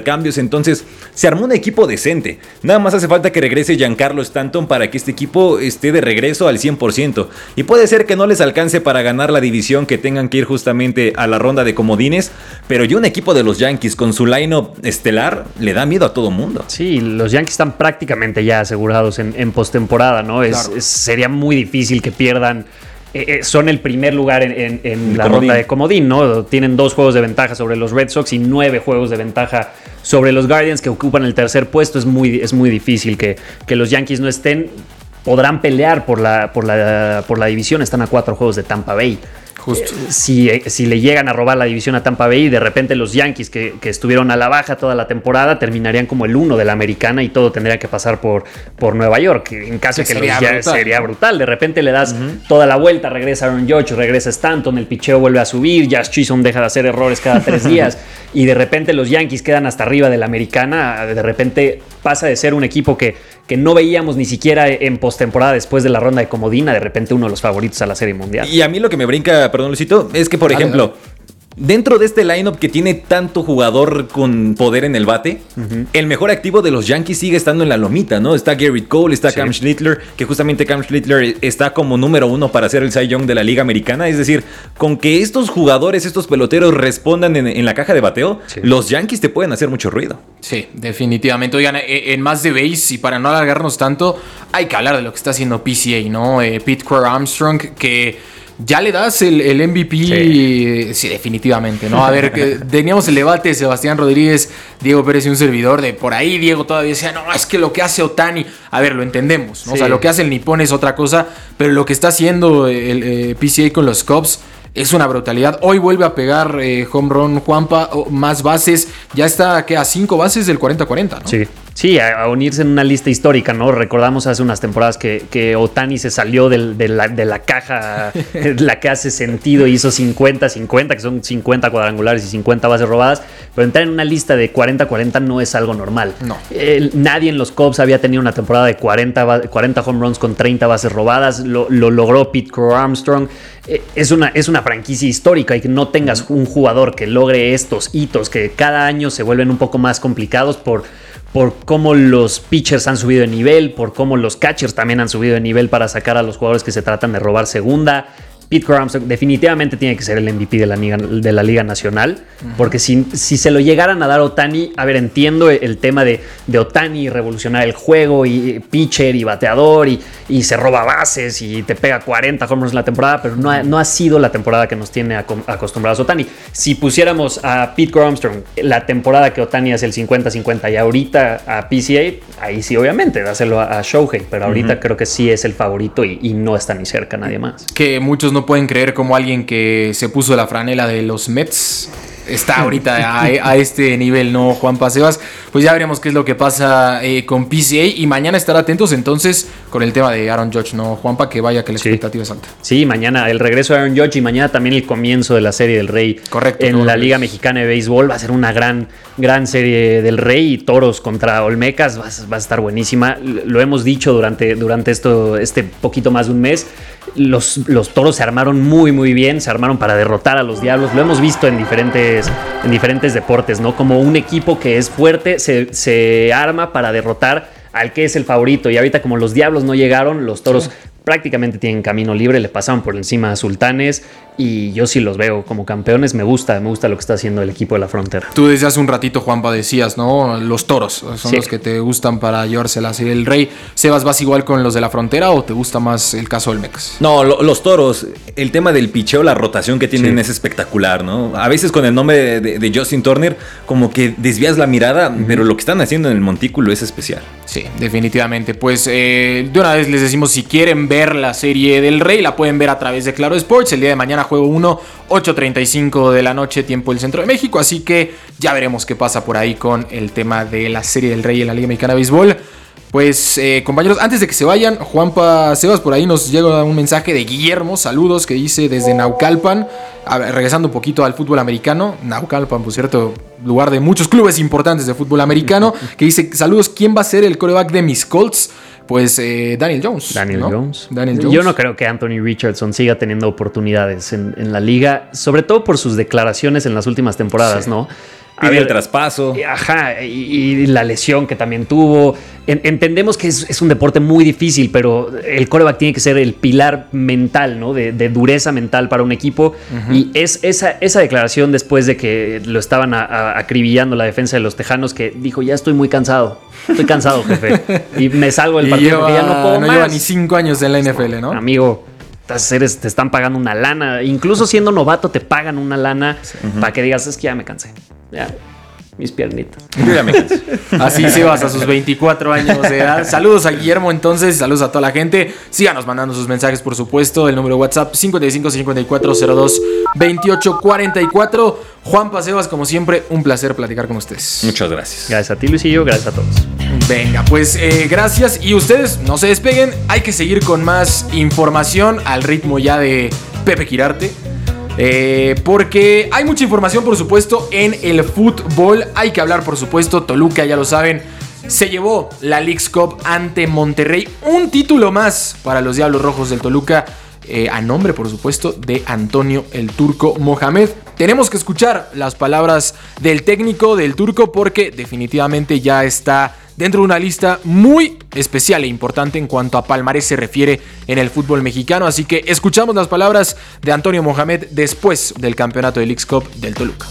intercambios, entonces se armó un equipo decente. Nada más hace falta que regrese Giancarlo Stanton para que este equipo esté de regreso al cien por ciento. Y puede ser que no les alcance para ganar la división, que tengan que ir justamente a la ronda de comodines, pero ya un equipo de los Yankees con su line-up estelar le da miedo a todo mundo. Sí, los Yankees están prácticamente ya asegurados en, en postemporada, ¿no? Es, Claro. es, sería muy difícil que pierdan. Eh, eh, son el primer lugar en, en, en la comodín. ronda de comodín, ¿no? Tienen dos juegos de ventaja sobre los Red Sox y nueve juegos de ventaja sobre los Guardians, que ocupan el tercer puesto. Es muy, es muy difícil que, que los Yankees no estén. Podrán pelear por la, por la, por la división. Están a cuatro juegos de Tampa Bay. Justo. Eh, si, eh, si le llegan a robar la división a Tampa Bay, de repente los Yankees, que, que estuvieron a la baja toda la temporada, terminarían como el uno de la americana y todo tendría que pasar por, por Nueva York. En caso de que Sería los ya- brutal. sería brutal. De repente le das toda la vuelta, regresa Aaron Judge, regresa Stanton, el picheo vuelve a subir, Josh Chisholm deja de hacer errores cada tres días y de repente los Yankees quedan hasta arriba de la americana. De repente pasa de ser un equipo que, que no veíamos ni siquiera en postemporada después de la ronda de comodina, de repente uno de los favoritos a la Serie Mundial. Y a mí lo que me brinca, perdón Luisito, es que por Dale, ejemplo, dentro de este lineup que tiene tanto jugador con poder en el bate, uh-huh. el mejor activo de los Yankees sigue estando en la lomita, ¿no? Está Garrett Cole, está sí. Cam Schlittler, que justamente Cam Schlittler está como número uno para ser el Cy Young de la Liga Americana. Es decir, con que estos jugadores, estos peloteros respondan en, en la caja de bateo, sí. los Yankees te pueden hacer mucho ruido. Sí, definitivamente. Oigan, en más de base, y para no alargarnos tanto, hay que hablar de lo que está haciendo P C A, ¿no? Eh, Pete Crow Armstrong, que ya le das el, el M V P, sí. sí, definitivamente, ¿no? A ver, que teníamos el debate de Sebastián Rodríguez, Diego Pérez y un servidor, de por ahí Diego todavía decía, no, es que lo que hace Ohtani, a ver, lo entendemos, ¿no? Sí. O sea, lo que hace el nipón es otra cosa, pero lo que está haciendo el, el P C A con los Cubs es una brutalidad. Hoy vuelve a pegar eh, home run Juanpa, oh, más bases, ya está ¿qué? A cinco bases del cuarenta cuarenta, ¿no? Sí. Sí, a, a unirse en una lista histórica, ¿no? Recordamos hace unas temporadas que, que Ohtani se salió del, de, la, de la caja, la que hace sentido, hizo cincuenta cincuenta, que son cincuenta cuadrangulares y cincuenta bases robadas, pero entrar en una lista de cuarenta cuarenta no es algo normal. No. Eh, nadie en los Cubs había tenido una temporada de cuarenta, cuarenta home runs con treinta bases robadas, lo, lo logró Pete Crow Armstrong. Eh, es, una, es una franquicia histórica y que no tengas un jugador que logre estos hitos que cada año se vuelven un poco más complicados por... por cómo los pitchers han subido de nivel, por cómo los catchers también han subido de nivel para sacar a los jugadores que se tratan de robar segunda. Pete Crow Armstrong definitivamente tiene que ser el M V P de la Liga, de la Liga Nacional, uh-huh. porque si, si se lo llegaran a dar a Ohtani, a ver, entiendo el tema de, de Ohtani, revolucionar el juego, y pitcher y bateador, y, y se roba bases y te pega cuarenta home runs en la temporada, pero no ha, no ha sido la temporada que nos tiene acostumbrados a Ohtani. Si pusiéramos a Pete Crow Armstrong la temporada que Ohtani hace el cincuenta cincuenta y ahorita a P C A, ahí sí obviamente dáselo a, a Shohei, pero ahorita uh-huh. creo que sí es el favorito y, y no está ni cerca nadie más. Que muchos no pueden creer como alguien que se puso la franela de los Mets está ahorita a, a este nivel, ¿no, Juanpa Sebas? Pues ya veremos qué es lo que pasa eh, con P C A y mañana estar atentos entonces con el tema de Aaron Judge, ¿no, Juanpa? Que vaya que la expectativa sí. es alta. Sí, mañana el regreso de Aaron Judge y mañana también el comienzo de la Serie del Rey. Correcto. En la Liga Mexicana de Béisbol va a ser una gran, gran Serie del Rey y Toros contra Olmecas, va, va a estar buenísima. Lo hemos dicho durante, durante esto, este poquito más de un mes. Los, los Toros se armaron muy muy bien, se armaron para derrotar a los Diablos. Lo hemos visto en diferentes, en diferentes deportes, ¿no? Como un equipo que es fuerte se, se arma para derrotar al que es el favorito. Y ahorita como los Diablos no llegaron, los Toros sí. prácticamente tienen camino libre, le pasaron por encima a Sultanes y yo sí los veo como campeones. Me gusta, me gusta lo que está haciendo el equipo de la Frontera. Tú desde hace un ratito, Juanpa, decías, ¿no? Los Toros son sí. los que te gustan para llevarse la Serie del Rey. Sebas, ¿vas igual con los de la Frontera o te gusta más el caso del Mecas? No, lo, los Toros, el tema del picheo, la rotación que tienen sí. es espectacular, ¿no? A veces con el nombre de, de, de Justin Turner como que desvías la mirada, uh-huh. pero lo que están haciendo en el montículo es especial. Sí, definitivamente. Pues eh, de una vez les decimos, si quieren ver la Serie del Rey, la pueden ver a través de Claro Sports. El día de mañana juego uno, ocho treinta y cinco de la noche, tiempo del Centro de México. Así que ya veremos qué pasa por ahí con el tema de la Serie del Rey en la Liga Mexicana de Béisbol. Pues eh, compañeros, antes de que se vayan, Juanpa Sebas, por ahí nos llega un mensaje de Guillermo, saludos, que dice desde Naucalpan, a ver, regresando un poquito al fútbol americano, Naucalpan, por cierto, lugar de muchos clubes importantes de fútbol americano, que dice, saludos, ¿quién va a ser el quarterback de mis Colts? Pues eh, Daniel Jones. Daniel, ¿no? Jones. Daniel Jones. Yo no creo que Anthony Richardson siga teniendo oportunidades en, en la liga, sobre todo por sus declaraciones en las últimas temporadas, sí. ¿no? Pide el traspaso. Ajá, y, y la lesión que también tuvo. En, entendemos que es, es un deporte muy difícil, pero el quarterback tiene que ser el pilar mental, ¿no? De, de dureza mental para un equipo. Uh-huh. Y es esa, esa declaración después de que lo estaban a, a, acribillando la defensa de los Tejanos, que dijo, ya estoy muy cansado. Estoy cansado, jefe. Y me salgo del partido lleva, porque ya no puedo no más. lleva ni cinco años en la N F L, ¿no? Amigo, eres, te están pagando una lana. Incluso siendo novato te pagan una lana sí. uh-huh. para que digas, es que ya me cansé. Ya, mis piernitas. Yo ya me cansé. Así se vas a sus veinticuatro años de edad. Saludos a Guillermo entonces, saludos a toda la gente. Síganos mandando sus mensajes, por supuesto. El número de WhatsApp cincuenta y cinco cincuenta y cuatro cero dos veintiocho cuarenta y cuatro. Juan Pasebas, como siempre, un placer platicar con ustedes. Muchas gracias. Gracias a ti, Luisillo, gracias a todos. Venga, pues eh, gracias. Y ustedes no se despeguen. Hay que seguir con más información al ritmo ya de Pepe Quirarte. Eh, porque hay mucha información, por supuesto, en el fútbol. Hay que hablar, por supuesto, Toluca, ya lo saben, se llevó la Leagues Cup ante Monterrey. Un título más para los Diablos Rojos del Toluca, eh, a nombre, por supuesto, de Antonio el Turco Mohamed. Tenemos que escuchar las palabras del técnico del Turco porque definitivamente ya está dentro de una lista muy especial e importante en cuanto a palmarés se refiere en el fútbol mexicano. Así que escuchamos las palabras de Antonio Mohamed después del campeonato de Leagues Cup del Toluca.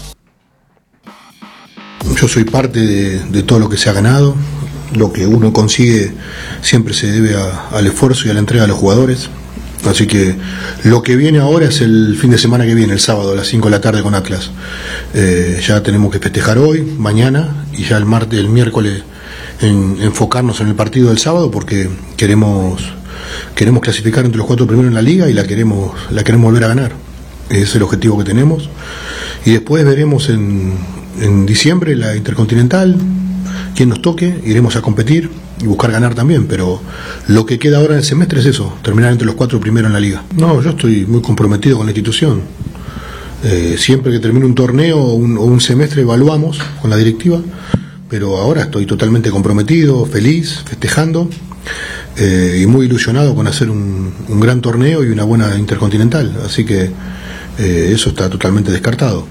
Yo soy parte de, de todo lo que se ha ganado. Lo que uno consigue siempre se debe a, al esfuerzo y a la entrega de los jugadores. Así que lo que viene ahora es el fin de semana que viene, el sábado a las cinco de la tarde con Atlas. Eh, ya tenemos que festejar hoy, mañana y ya el martes, el miércoles en, enfocarnos en el partido del sábado porque queremos queremos clasificar entre los cuatro primeros en la liga y la queremos la queremos volver a ganar. Ese es el objetivo que tenemos. Y después veremos en, en diciembre la Intercontinental, quien nos toque, iremos a competir y buscar ganar también, pero lo que queda ahora en el semestre es eso, terminar entre los cuatro primeros en la liga. No, yo estoy muy comprometido con la institución. Eh, siempre que termine un torneo o un, o un semestre evaluamos con la directiva, pero ahora estoy totalmente comprometido, feliz, festejando eh, y muy ilusionado con hacer un, un gran torneo y una buena Intercontinental, así que eh, eso está totalmente descartado.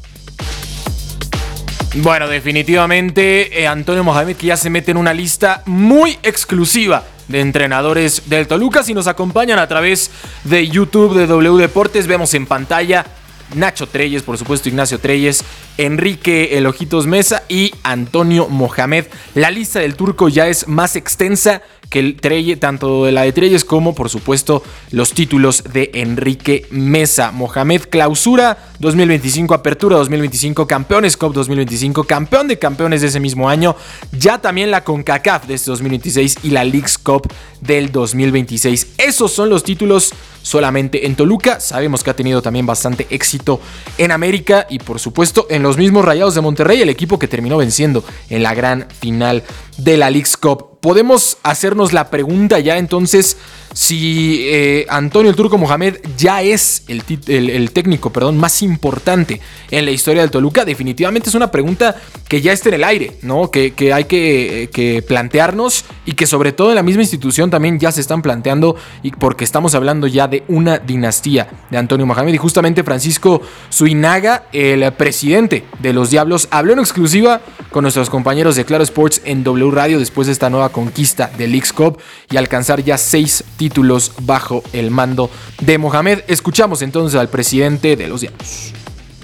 Bueno, definitivamente eh, Antonio Mohamed, que ya se mete en una lista muy exclusiva de entrenadores del Toluca. Si nos acompañan a través de YouTube de W Deportes, vemos en pantalla Nacho Treyes, por supuesto Ignacio Treyes, Enrique El Ojitos Mesa y Antonio Mohamed. La lista del Turco ya es más extensa que el Treyes, tanto de la de Treyes como por supuesto los títulos de Enrique Mesa. Mohamed, clausura dos mil veinticinco, apertura dos mil veinticinco, campeones Cup dos mil veinticinco, campeón de campeones de ese mismo año, ya también la CONCACAF de este dos mil veintiséis y la Leagues Cup del dos mil veintiséis. Esos son los títulos solamente en Toluca. Sabemos que ha tenido también bastante éxito en América y por supuesto en los mismos Rayados de Monterrey, el equipo que terminó venciendo en la gran final de la Leagues Cup. Podemos hacernos la pregunta ya entonces si eh, Antonio el Turco Mohamed ya es el, el, el técnico perdón, más importante en la historia del Toluca. Definitivamente es una pregunta que ya está en el aire, ¿no? Que, que hay que, que plantearnos y que sobre todo en la misma institución también ya se están planteando, y porque estamos hablando ya de una dinastía de Antonio Mohamed. Y justamente Francisco Suinaga, el presidente de los Diablos, habló en exclusiva con nuestros compañeros de Claro Sports en W Radio después de esta nueva conquista de Leagues Cup y alcanzar ya seis títulos bajo el mando de Mohamed. Escuchamos entonces al presidente de los Diablos.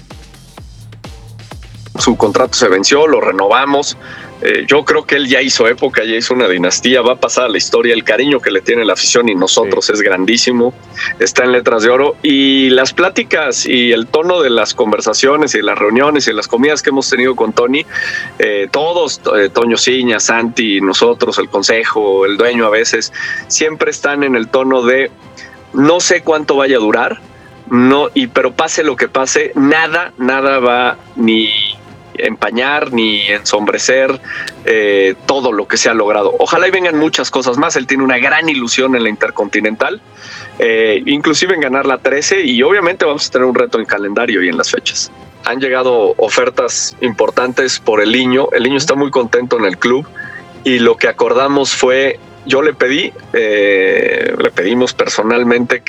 Su contrato se venció, lo renovamos. Eh, yo creo que él ya hizo época, ya hizo una dinastía, va a pasar a la historia. El cariño que le tiene la afición y nosotros sí. es grandísimo, está en letras de oro. Y las pláticas y el tono de las conversaciones y las reuniones y las comidas que hemos tenido con Tony, eh, todos, eh, Toño Ciña, Santi, nosotros, el consejo, el dueño a veces, siempre están en el tono de no sé cuánto vaya a durar, no, y pero pase lo que pase, nada, nada va ni empañar ni ensombrecer eh, todo lo que se ha logrado. Ojalá y vengan muchas cosas más. Él tiene una gran ilusión en la Intercontinental, eh, inclusive en ganar la trece, y obviamente vamos a tener un reto en calendario y en las fechas. Han llegado ofertas importantes por el Liño. El Liño está muy contento en el club y lo que acordamos fue, yo le pedí, eh, le pedimos personalmente